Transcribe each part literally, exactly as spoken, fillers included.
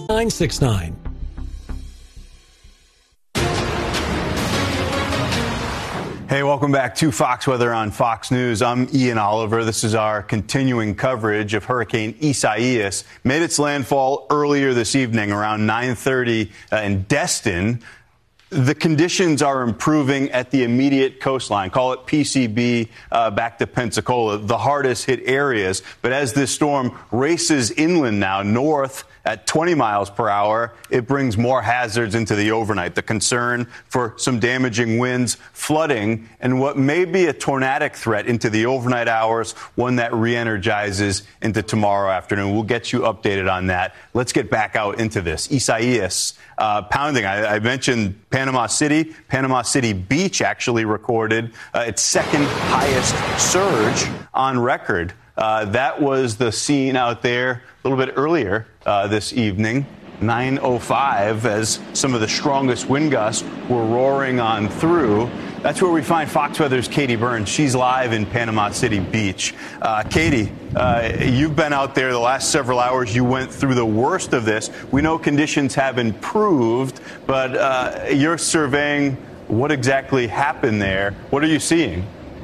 nine six nine. Hey, welcome back to Fox Weather on Fox News. I'm Ian Oliver. This is our continuing coverage of Hurricane Isaias. Made its landfall earlier this evening around nine thirty uh, in Destin. The conditions are improving at the immediate coastline. Call it P C B uh, back to Pensacola, the hardest hit areas. But as this storm races inland now, north at twenty miles per hour, it brings more hazards into the overnight. The concern for some damaging winds, flooding, and what may be a tornadic threat into the overnight hours, one that re-energizes into tomorrow afternoon. We'll get you updated on that. Let's get back out into this. Isaias uh, pounding. I, I mentioned Panama City. Panama City Beach actually recorded uh, its second highest surge on record. Uh, that was the scene out there a little bit earlier uh, this evening, nine oh five, as some of the strongest wind gusts were roaring on through. That's where we find Fox Weather's Katie Burns. She's live in Panama City Beach. Uh, Katie, uh, you've been out there the last several hours. You went through the worst of this. We know conditions have improved, but uh, you're surveying what exactly happened there. What are you seeing?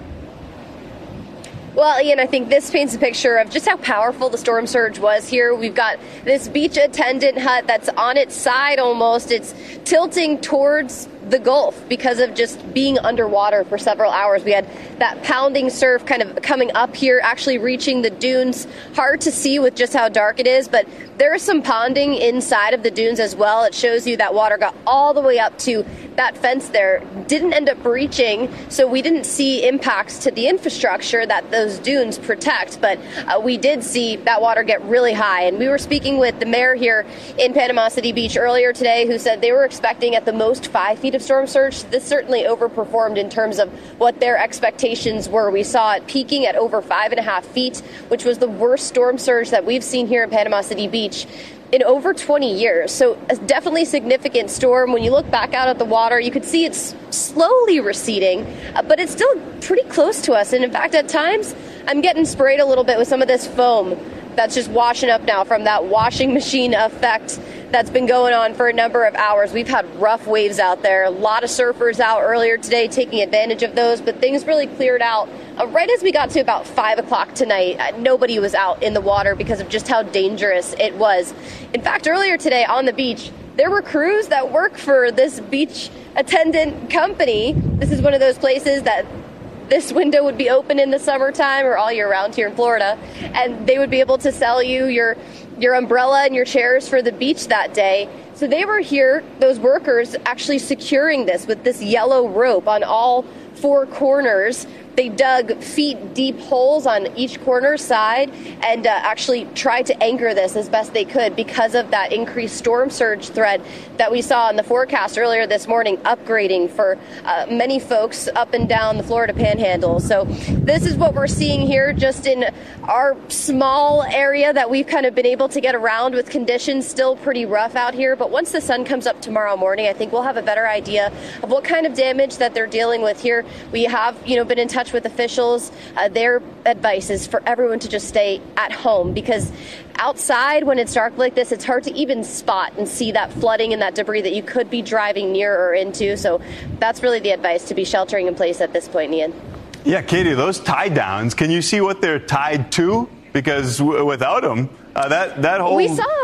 Well, Ian, I think this paints a picture of just how powerful the storm surge was here. We've got this beach attendant hut that's on its side almost. It's tilting towards the Gulf because of just being underwater for several hours. We had that pounding surf kind of coming up here, actually reaching the dunes. Hard to see with just how dark it is, but there is some ponding inside of the dunes as well. It shows you that water got all the way up to that fence there. Didn't end up breaching, so we didn't see impacts to the infrastructure that those dunes protect, but uh, we did see that water get really high. And we were speaking with the mayor here in Panama City Beach earlier today, who said they were expecting at the most five feet of storm surge. This certainly overperformed in terms of what their expectations were. We saw it peaking at over five and a half feet, which was the worst storm surge that we've seen here in Panama City Beach in over twenty years. So a definitely significant storm. When you look back out at the water, you could see it's slowly receding, uh, but it's still pretty close to us. And in fact, at times, I'm getting sprayed a little bit with some of this foam that's just washing up now from that washing machine effect that's been going on for a number of hours. We've had rough waves out there. A lot of surfers out earlier today taking advantage of those, but things really cleared out uh, right as we got to about five o'clock tonight. Uh, nobody was out in the water because of just how dangerous it was. In fact, earlier today on the beach, there were crews that work for this beach attendant company. This is one of those places that this window would be open in the summertime or all year round here in Florida, and they would be able to sell you your your umbrella and your chairs for the beach that day. So they were here, those workers, actually securing this with this yellow rope on all four corners. They dug feet deep holes on each corner side and uh, actually tried to anchor this as best they could because of that increased storm surge threat that we saw in the forecast earlier this morning, upgrading for uh, many folks up and down the Florida Panhandle. So this is what we're seeing here just in our small area that we've kind of been able to get around with conditions still pretty rough out here. But once the sun comes up tomorrow morning, I think we'll have a better idea of what kind of damage that they're dealing with here. We have, you know, been in touch with officials. Uh, their advice is for everyone to just stay at home because outside when it's dark like this, it's hard to even spot and see that flooding and that debris that you could be driving near or into. So that's really the advice, to be sheltering in place at this point, Ian. Yeah, Katie, those tie downs, can you see what they're tied to? Because w- without them, uh, that, that whole... We saw